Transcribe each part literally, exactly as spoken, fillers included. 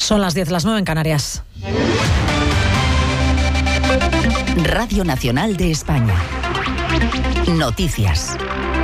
Son las diez, las nueve en Canarias. Radio Nacional de España. Noticias.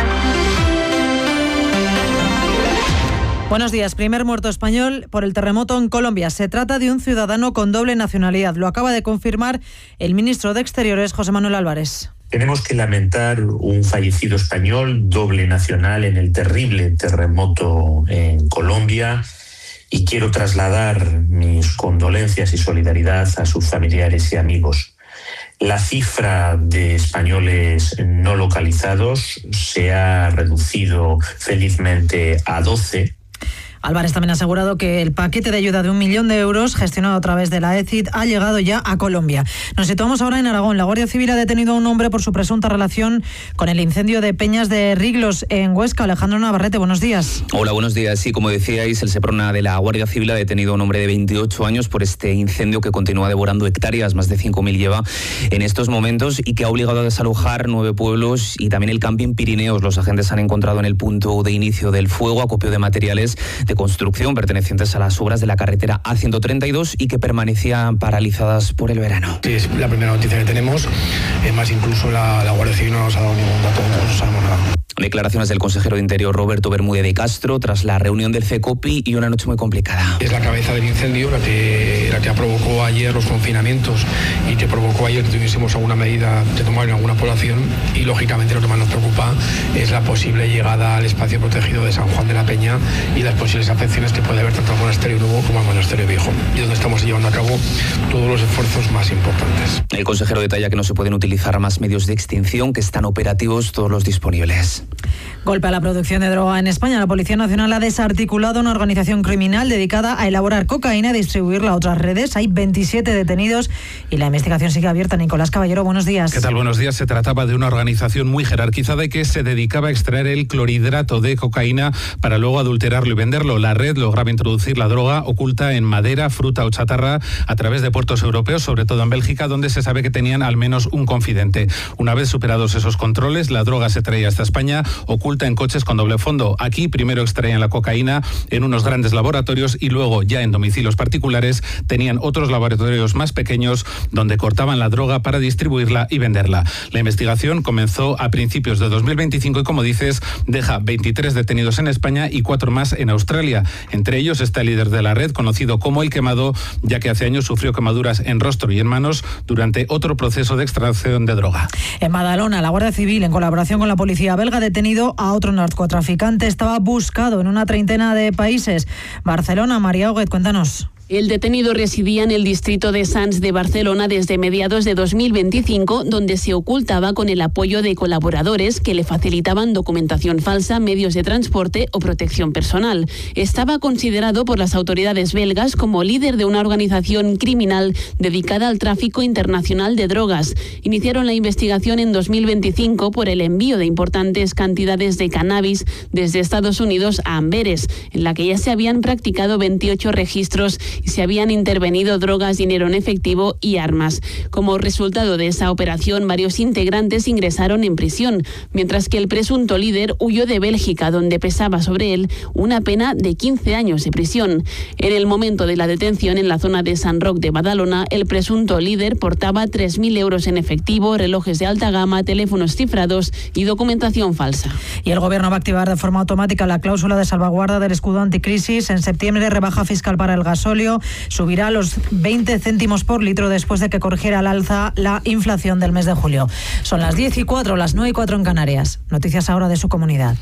Buenos días. Primer muerto español por el terremoto en Colombia. Se trata de un ciudadano con doble nacionalidad. Lo acaba de confirmar el ministro de Exteriores, José Manuel Álvarez. Tenemos que lamentar un fallecido español, doble nacional, en el terrible terremoto en Colombia, y quiero trasladar mis condolencias y solidaridad a sus familiares y amigos. La cifra de españoles no localizados se ha reducido felizmente a doce. Álvarez también ha asegurado que el paquete de ayuda de un millón de euros gestionado a través de la E C I D ha llegado ya a Colombia. Nos situamos ahora en Aragón. La Guardia Civil ha detenido a un hombre por su presunta relación con el incendio de Peñas de Riglos en Huesca. Alejandro Navarrete, buenos días. Hola, buenos días. Sí, como decíais, el Seprona de la Guardia Civil ha detenido a un hombre de veintiocho años por este incendio que continúa devorando hectáreas, más de cinco mil lleva en estos momentos, y que ha obligado a desalojar nueve pueblos y también el camping Pirineos. Los agentes han encontrado en el punto de inicio del fuego acopio de materiales de construcción pertenecientes a las obras de la carretera A ciento treinta y dos y que permanecían paralizadas por el verano. Sí, es la primera noticia que tenemos. Es más, incluso la, la Guardia Civil no nos ha dado ningún dato, no sabemos nada. Declaraciones del consejero de Interior Roberto Bermúdez de Castro tras la reunión del CECOPI y una noche muy complicada. Es la cabeza del incendio la que, la que provocó ayer los confinamientos y que provocó ayer que tuviésemos alguna medida de tomar en alguna población, y lógicamente lo que más nos preocupa es la posible llegada al espacio protegido de San Juan de la Peña y las posibles afecciones que puede haber tanto al monasterio nuevo como al monasterio viejo, y donde estamos llevando a cabo todos los esfuerzos más importantes. El consejero detalla que no se pueden utilizar más medios de extinción, que están operativos todos los disponibles. Golpe a la producción de droga en España. La Policía Nacional ha desarticulado una organización criminal dedicada a elaborar cocaína y distribuirla a otras redes. Hay veintisiete detenidos y la investigación sigue abierta. Nicolás Caballero, buenos días. ¿Qué tal? Buenos días. Se trataba de una organización muy jerarquizada y que se dedicaba a extraer el clorhidrato de cocaína para luego adulterarlo y venderlo. La red lograba introducir la droga oculta en madera, fruta o chatarra a través de puertos europeos, sobre todo en Bélgica, donde se sabe que tenían al menos un confidente. Una vez superados esos controles, la droga se traía hasta España, oculta en coches con doble fondo. Aquí primero extraían la cocaína en unos grandes laboratorios y luego, ya en domicilios particulares, tenían otros laboratorios más pequeños donde cortaban la droga para distribuirla y venderla. La investigación comenzó a principios de dos mil veinticinco y, como dices, deja veintitrés detenidos en España y cuatro más en Australia. Entre ellos está el líder de la red, conocido como El Quemado, ya que hace años sufrió quemaduras en rostro y en manos durante otro proceso de extracción de droga. En Badalona, la Guardia Civil, en colaboración con la policía belga, ha detenido a otro narcotraficante. Estaba buscado en una treintena de países. Barcelona, María Huguet, cuéntanos. El detenido residía en el distrito de Sants de Barcelona desde mediados de dos mil veinticinco, donde se ocultaba con el apoyo de colaboradores que le facilitaban documentación falsa, medios de transporte o protección personal. Estaba considerado por las autoridades belgas como líder de una organización criminal dedicada al tráfico internacional de drogas. Iniciaron la investigación en dos mil veinticinco por el envío de importantes cantidades de cannabis desde Estados Unidos a Amberes, en la que ya se habían practicado veintiocho registros y se habían intervenido drogas, dinero en efectivo y armas. Como resultado de esa operación, varios integrantes ingresaron en prisión, mientras que el presunto líder huyó de Bélgica, donde pesaba sobre él una pena de quince años de prisión. En el momento de la detención en la zona de San Roc de Badalona, el presunto líder portaba tres mil euros en efectivo, relojes de alta gama, teléfonos cifrados y documentación falsa. Y el Gobierno va a activar de forma automática la cláusula de salvaguarda del escudo anticrisis. En septiembre, rebaja fiscal para el gasóleo subirá a los veinte céntimos por litro después de que corrigiera al alza la inflación del mes de julio. Son las diez y cuatro, las nueve y cuatro en Canarias. Noticias ahora de su comunidad.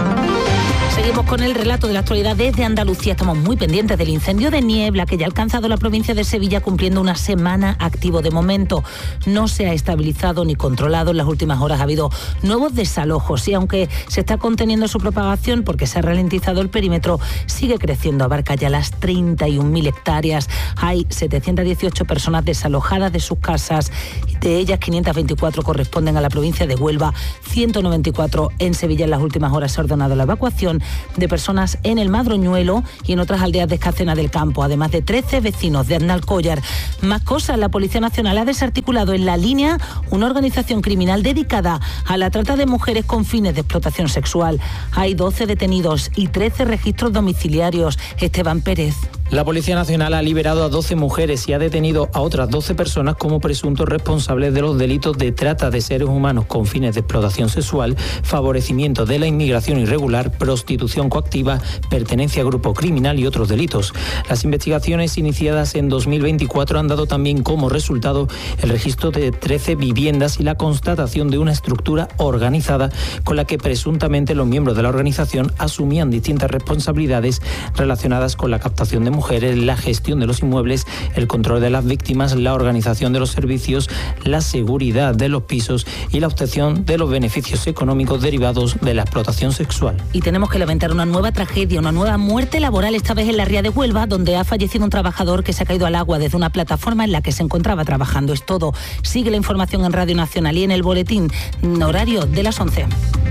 Seguimos con el relato de la actualidad desde Andalucía. Estamos muy pendientes del incendio de niebla que ya ha alcanzado la provincia de Sevilla, cumpliendo una semana activo. De momento no se ha estabilizado ni controlado. En las últimas horas ha habido nuevos desalojos y, aunque se está conteniendo su propagación porque se ha ralentizado el perímetro, sigue creciendo. Abarca ya las treinta y un mil hectáreas. Hay setecientas dieciocho personas desalojadas de sus casas. De ellas, quinientas veinticuatro corresponden a la provincia de Huelva, ciento noventa y cuatro en Sevilla. En las últimas horas se ha ordenado la evacuación de personas en el Madroñuelo y en otras aldeas de Escacena del Campo, además de trece vecinos de Arnalcollar. Más cosas, la Policía Nacional ha desarticulado en La Línea una organización criminal dedicada a la trata de mujeres con fines de explotación sexual. Hay doce detenidos y trece registros domiciliarios. Esteban Pérez. La Policía Nacional ha liberado a doce mujeres y ha detenido a otras doce personas como presuntos responsables de los delitos de trata de seres humanos con fines de explotación sexual, favorecimiento de la inmigración irregular, prostitución coactiva, pertenencia a grupo criminal y otros delitos. Las investigaciones iniciadas en dos mil veinticuatro han dado también como resultado el registro de trece viviendas y la constatación de una estructura organizada con la que presuntamente los miembros de la organización asumían distintas responsabilidades relacionadas con la captación de mujeres, la gestión de los inmuebles, el control de las víctimas, la organización de los servicios, la seguridad de los pisos y la obtención de los beneficios económicos derivados de la explotación sexual. Y tenemos que lamentar una nueva tragedia, una nueva muerte laboral, esta vez en la Ría de Huelva, donde ha fallecido un trabajador que se ha caído al agua desde una plataforma en la que se encontraba trabajando. Es todo. Sigue la información en Radio Nacional y en el boletín horario de las once.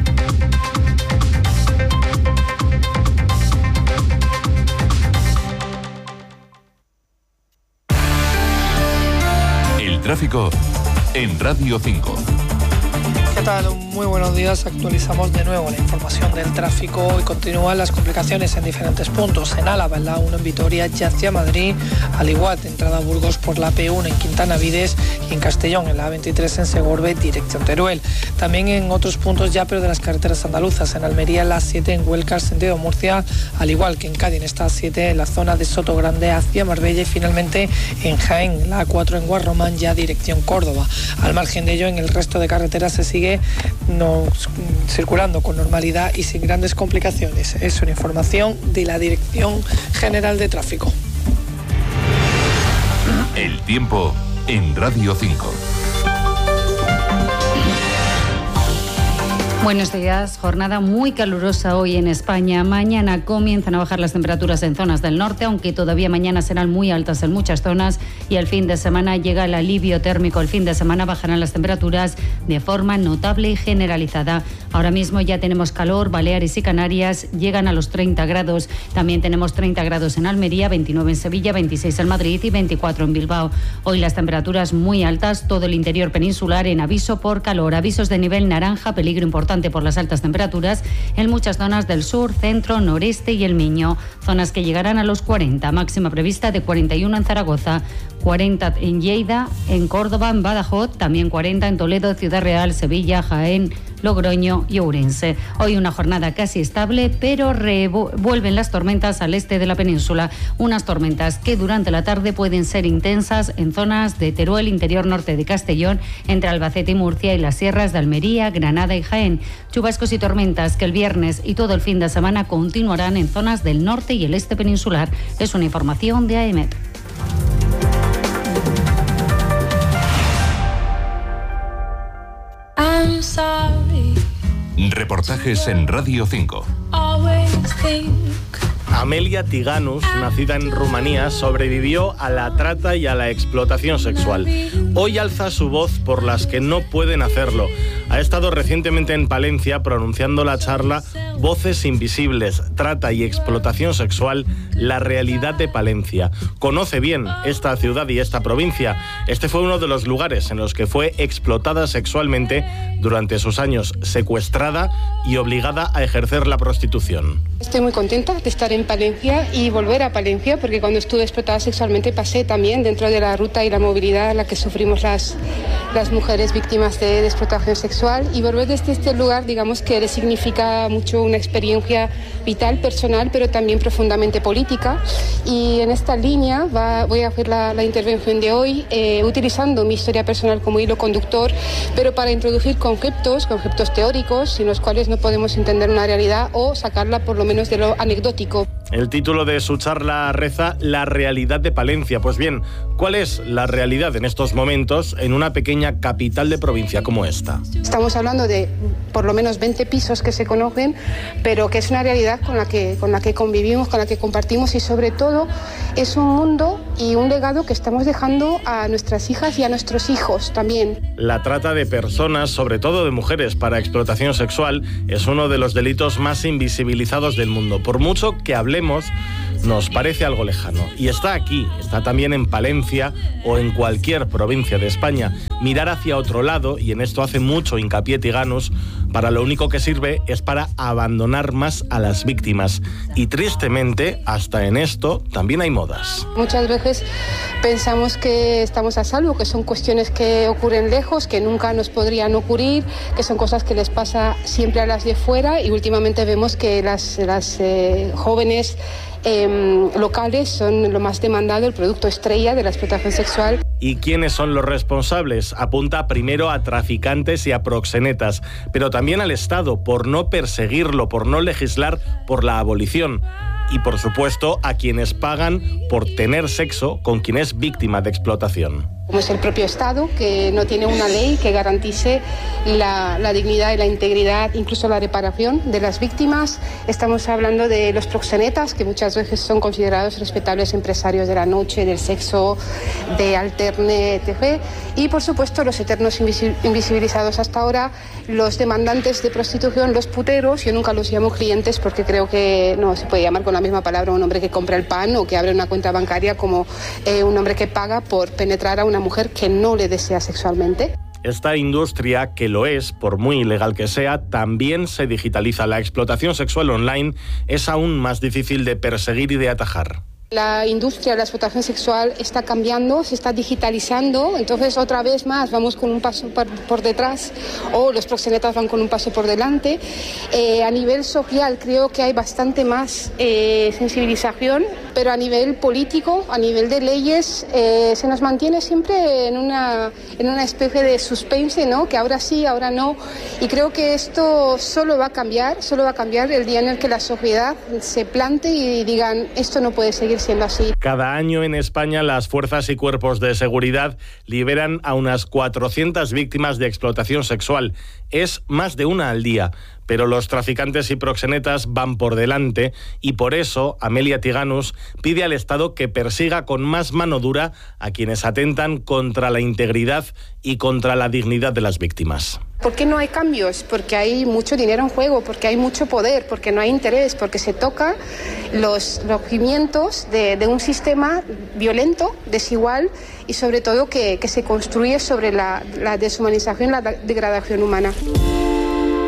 Tráfico en Radio cinco. ¿Qué tal? Muy buenos días. Actualizamos de nuevo la información del tráfico y continúan las complicaciones en diferentes puntos. En Álava, en la uno en Vitoria, ya hacia Madrid, al igual de entrada a Burgos por la P uno en Quintana Vides y en Castellón, en la A veintitrés en Segorbe, dirección Teruel. También en otros puntos ya, pero de las carreteras andaluzas, en Almería, la siete en Huelca, sentido Murcia, al igual que en Cádiz, esta siete en la zona de Sotogrande hacia Marbella y finalmente en Jaén, la A cuatro en Guarromán, ya dirección Córdoba. Al margen de ello, en el resto de carreteras se sigue no, circulando con normalidad y sin grandes complicaciones. Es una información de la Dirección General de Tráfico. El tiempo en Radio cinco. Buenos días, jornada muy calurosa hoy en España. Mañana comienzan a bajar las temperaturas en zonas del norte, aunque todavía mañana serán muy altas en muchas zonas, y el fin de semana llega el alivio térmico. El fin de semana bajarán las temperaturas de forma notable y generalizada. Ahora mismo ya tenemos calor, Baleares y Canarias llegan a los treinta grados. También tenemos treinta grados en Almería, veintinueve en Sevilla, veintiséis en Madrid y veinticuatro en Bilbao. Hoy las temperaturas muy altas, todo el interior peninsular en aviso por calor. Avisos de nivel naranja, peligro importante por las altas temperaturas en muchas zonas del sur, centro, noreste y el Miño. Zonas que llegarán a los cuarenta, máxima prevista de cuarenta y uno en Zaragoza, cuarenta en Lleida, en Córdoba, en Badajoz, también cuarenta en Toledo, Ciudad Real, Sevilla, Jaén, Logroño y Ourense. Hoy una jornada casi estable, pero vuelven las tormentas al este de la península. Unas tormentas que durante la tarde pueden ser intensas en zonas de Teruel, interior norte de Castellón, entre Albacete y Murcia y las sierras de Almería, Granada y Jaén. Chubascos y tormentas que el viernes y todo el fin de semana continuarán en zonas del norte y el este peninsular. Es una información de A E M E T. I'm sorry. Reportajes en Radio cinco. Amelia Tiganus, nacida en Rumanía, sobrevivió a la trata y a la explotación sexual. Hoy alza su voz por las que no pueden hacerlo. Ha estado recientemente en Palencia pronunciando la charla Voces Invisibles, Trata y Explotación Sexual, la realidad de Palencia. Conoce bien esta ciudad y esta provincia. Este fue uno de los lugares en los que fue explotada sexualmente durante sus años, secuestrada y obligada a ejercer la prostitución. Estoy muy contenta de estar en Palencia y volver a Palencia, porque cuando estuve explotada sexualmente pasé también dentro de la ruta y la movilidad a la que sufrimos las, las mujeres víctimas de, de explotación sexual, y volver desde este lugar, digamos que le significa mucho una experiencia vital, personal, pero también profundamente política. Y en esta línea va, voy a hacer la, la intervención de hoy eh, utilizando mi historia personal como hilo conductor, pero para introducir conceptos, conceptos teóricos, sin los cuales no podemos entender una realidad o sacarla por lo menos de lo anecdótico. El título de su charla reza La realidad de Palencia. Pues bien, ¿cuál es la realidad en estos momentos en una pequeña capital de provincia como esta? Estamos hablando de por lo menos veinte pisos que se conocen, pero que es una realidad con la que, con la que convivimos, con la que compartimos, y sobre todo es un mundo y un legado que estamos dejando a nuestras hijas y a nuestros hijos también. La trata de personas, sobre todo de mujeres, para explotación sexual es uno de los delitos más invisibilizados del mundo. Por mucho que hablemos, nos parece algo lejano. Y está aquí, está también en Palencia o en cualquier provincia de España. mirar hacia otro lado, y en esto hace mucho hincapié Tiganus, para lo único que sirve es para abandonar más a las víctimas. Y tristemente, hasta en esto también hay modas. Muchas veces pensamos que estamos a salvo, que son cuestiones que ocurren lejos, que nunca nos podrían ocurrir, que son cosas que les pasa siempre a las de fuera, y últimamente vemos que las, las eh, jóvenes eh, locales son lo más demandado, el producto estrella de la explotación sexual. ¿Y quiénes son los responsables? Apunta primero a traficantes y a proxenetas, pero también al Estado, por no perseguirlo, por no legislar por la abolición. Y por supuesto a quienes pagan por tener sexo con quien es víctima de explotación. Como es el propio Estado, que no tiene una ley que garantice la, la dignidad y la integridad, incluso la reparación de las víctimas. Estamos hablando de los proxenetas, que muchas veces son considerados respetables empresarios de la noche, del sexo, de alterne, etcétera. Y por supuesto los eternos invisibilizados hasta ahora, los demandantes de prostitución, los puteros. Yo nunca los llamo clientes porque creo que no se puede llamar con la misma palabra un hombre que compra el pan o que abre una cuenta bancaria como eh, un hombre que paga por penetrar a una mujer que no le desea sexualmente. Esta industria, que lo es, por muy ilegal que sea, también se digitaliza. La explotación sexual online es aún más difícil de perseguir y de atajar. La industria de la explotación sexual está cambiando, se está digitalizando, entonces otra vez más vamos con un paso por, por detrás, o los proxenetas van con un paso por delante. Eh, a nivel social creo que hay bastante más eh, sensibilización, pero a nivel político, a nivel de leyes, eh, se nos mantiene siempre en una, en una especie de suspense, ¿no? Que ahora sí, ahora no, y creo que esto solo va a cambiar, solo va a cambiar el día en el que la sociedad se plante y digan, esto no puede seguir siendo así. Cada año en España las fuerzas y cuerpos de seguridad liberan a unas cuatrocientas víctimas de explotación sexual. Es más de una al día, pero los traficantes y proxenetas van por delante, y por eso Amelia Tiganus pide al Estado que persiga con más mano dura a quienes atentan contra la integridad y contra la dignidad de las víctimas. ¿Por qué no hay cambios? Porque hay mucho dinero en juego, porque hay mucho poder, porque no hay interés, porque se toca los, los cimientos de, de un sistema violento, desigual y sobre todo que, que se construye sobre la, la deshumanización, la degradación humana.